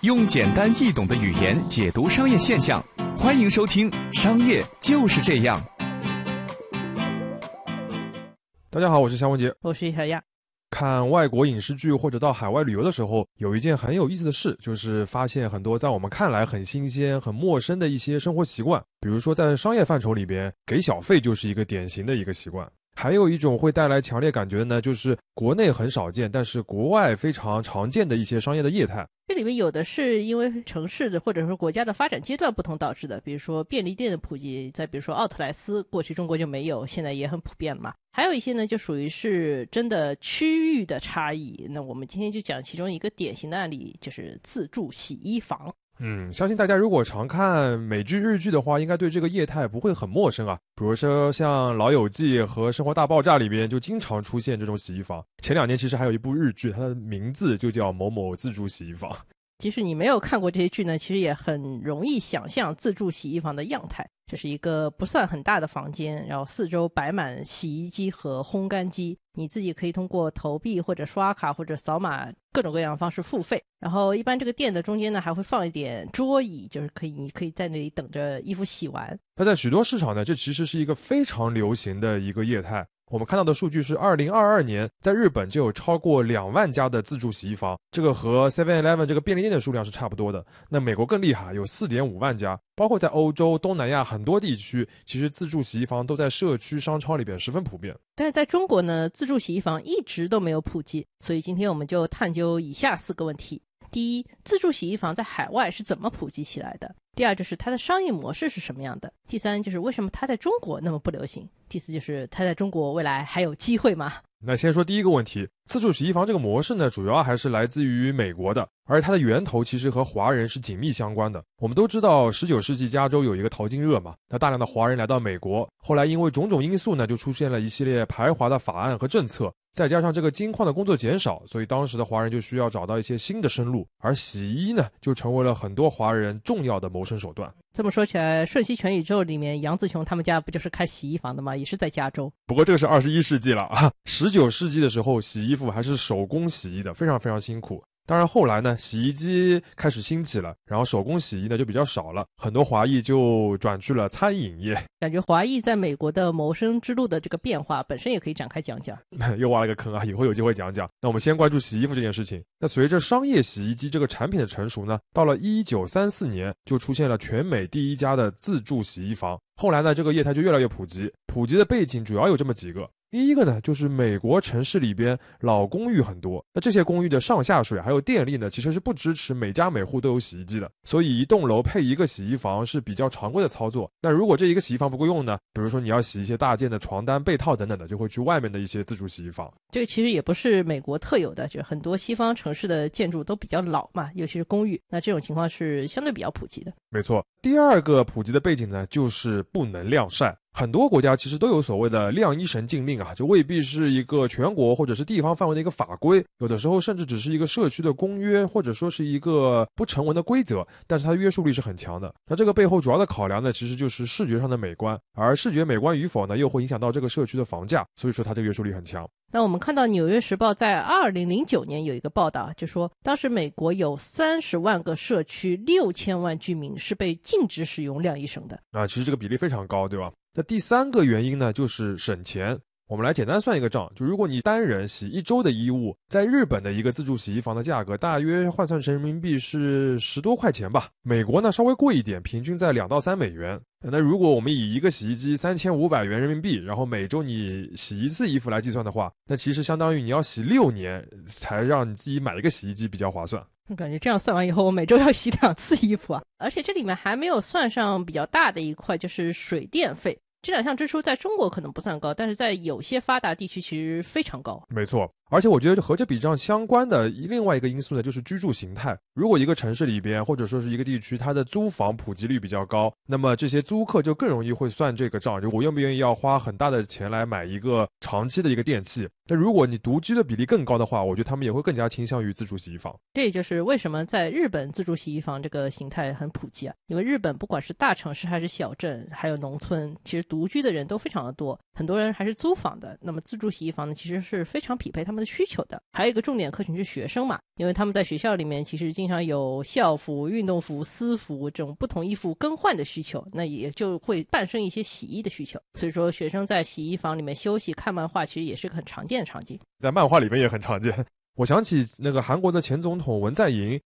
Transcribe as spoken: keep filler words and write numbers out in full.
用简单易懂的语言解读商业现象，欢迎收听《商业就是这样》。 大家好，我是夏文杰， 我是小亚。 看外国影视剧或者到海外旅游的时候，有一件很有意思的事，就是发现很多在我们看来很新鲜、很陌生的一些生活习惯。比如说在商业范畴里边，给小费就是一个典型的一个习惯。还有一种会带来强烈感觉的呢，就是国内很少见，但是国外非常常见的一些商业的业态。 这里面有的是因为城市的或者说国家的发展阶段不同导致的，比如说便利店的普及，再比如说奥特莱斯，过去中国就没有，现在也很普遍了嘛。还有一些呢，就属于是真的区域的差异。那我们今天就讲其中一个典型的案例，就是自助洗衣房。 嗯，相信大家如果常看美剧、日剧的话，应该对这个业态不会很陌生啊。比如说像《老友记》和《生活大爆炸》里边就经常出现这种洗衣房。前两年其实还有一部日剧，它的名字就叫某某自助洗衣房。 即使你没有看过这些剧呢，其实也很容易想象自助洗衣房的样态。这是一个不算很大的房间，然后四周摆满洗衣机和烘干机，你自己可以通过投币或者刷卡或者扫码各种各样的方式付费。然后一般这个店的中间呢还会放一点桌椅，就是可以你可以在那里等着衣服洗完。 那在许多市场呢，这其实是一个非常流行的一个业态。我们看到的数据是二零二二年在日本就有超过两万家的自助洗衣房，这个和 seven eleven 这个便利店的数量是差不多的。那美国更厉害，有 四点五万家，包括在欧洲、东南亚很多地区，其实自助洗衣房都在社区商超里边十分普遍。 但是在中国呢，自助洗衣房一直都没有普及，所以今天我们就探究以下四个问题。第一，自助洗衣房在海外是怎么普及起来的？第二，就是它的商业模式是什么样的？第三，就是为什么它在中国那么不流行？第四，就是它在中国未来还有机会吗？ 那先说第一个问题，自助洗衣房这个模式呢，主要还是来自于美国的，而它的源头其实和华人是紧密相关的。我们都知道十九世纪加州有一个淘金热嘛，那大量的华人来到美国，后来因为种种因素呢，就出现了一系列排华的法案和政策，再加上这个金矿的工作减少，所以当时的华人就需要找到一些新的生路，而洗衣呢，就成为了很多华人重要的谋生手段。 这么说起来，瞬息全宇宙里面杨紫琼他们家不就是开洗衣房的吗？也是在加州。 不过这个是二十一世纪了啊，十九世纪的时候洗衣服还是手工洗衣的，非常非常辛苦。当然后来呢，洗衣机开始兴起了，然后手工洗衣呢就比较少了，很多华裔就转去了餐饮业。 感觉华裔在美国的谋生之路的这个变化本身也可以展开讲讲。 又挖了个坑啊，以后有机会讲讲。那我们先关注洗衣服这件事情。那随着商业洗衣机这个产品的成熟呢，到了一九三四年就出现了全美第一家的自助洗衣房。后来呢，这个业态就越来越普及，普及的背景主要有这么几个。第一个呢，就是美国城市里边老公寓很多，那这些公寓的上下水还有电力呢，其实是不支持每家每户都有洗衣机的，所以一栋楼配一个洗衣房是比较常规的操作。那如果这一个洗衣房不够用呢，比如说你要洗一些大件的床单、被套等等的，就会去外面的一些自助洗衣房。 这个其实也不是美国特有的，就是很多西方城市的建筑都比较老嘛，尤其是公寓，那这种情况是相对比较普及的。 没错，第二个普及的背景呢，就是不能晾晒。很多国家其实都有所谓的晾衣绳禁令啊，就未必是一个全国或者是地方范围的一个法规，有的时候甚至只是一个社区的公约，或者说是一个不成文的规则，但是它的约束力是很强的。那这个背后主要的考量呢，其实就是视觉上的美观，而视觉美观与否呢，又会影响到这个社区的房价，所以说它这个约束力很强。 那我们看到《纽约时报》在二零零九年有一个报道，就说当时美国有三十万个社区，六千万居民是被禁止使用晾衣绳的啊，其实这个比例非常高，对吧？那第三个原因呢，就是省钱。我们来简单算一个账，就如果你单人洗一周的衣物，在日本的一个自助洗衣房的价格大约换算成人民币是十多块钱吧，美国呢稍微贵一点，平均在两到三美元。那如果我们以一个洗衣机三千五百元人民币，然后每周你洗一次衣服来计算的话，那其实相当于你要洗六年才让你自己买一个洗衣机比较划算。 我感觉这样算完以后，我每周要洗两次衣服啊！而且这里面还没有算上比较大的一块，就是水电费。这两项支出在中国可能不算高，但是在有些发达地区其实非常高。 没错，而且我觉得和这笔账相关的另外一个因素呢，就是居住形态。如果一个城市里边或者说是一个地区，它的租房普及率比较高，那么这些租客就更容易会算这个账，就我愿不愿意要花很大的钱来买一个长期的一个电器。那如果你独居的比例更高的话，我觉得他们也会更加倾向于自助洗衣房。 这也就是为什么在日本自助洗衣房这个形态很普及啊，因为日本不管是大城市还是小镇还有农村，其实独居的人都非常的多， 很多人还是租房的。那么自助洗衣房呢，其实是非常匹配他们的需求的。还有一个重点客群是学生嘛，因为他们在学校里面其实经常有校服、运动服、私服这种不同衣服更换的需求，那也就会伴生一些洗衣的需求。所以说学生在洗衣房里面休息看漫画，其实也是个很常见的场景， 在漫画里面也很常见。我想起那个韩国的前总统文在寅